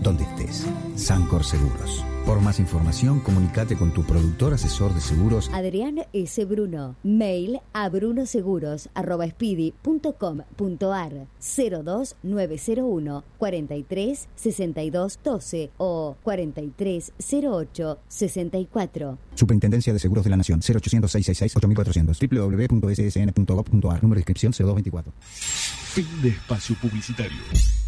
donde estés. Sancor Seguros. Por más información, comunícate con tu productor asesor de seguros. Adrián S. Bruno. Mail a brunoseguros@speedy.com.ar 02901 43 62 12 o 43 08 64. Superintendencia de Seguros de la Nación. 0800 666 8400. www.ssn.gov.ar. Número de inscripción 0224. Fin de espacio publicitario.